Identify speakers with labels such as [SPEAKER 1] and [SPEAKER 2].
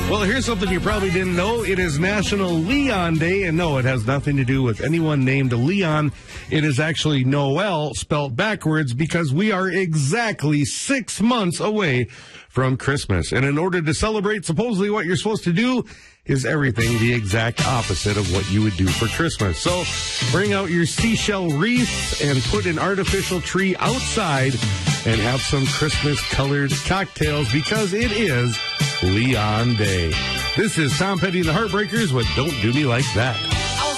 [SPEAKER 1] Well, here's something you probably didn't know. It is National Leon Day, and no, it has nothing to do with anyone named Leon. It is actually Noel, spelled backwards, because we are exactly 6 months away from Christmas. And in order to celebrate, supposedly what you're supposed to do is everything the exact opposite of what you would do for Christmas. So bring out your seashell wreaths and put an artificial tree outside and have some Christmas-colored cocktails, because it is Leon Day. This is Tom Petty and the Heartbreakers with Don't Do Me Like That.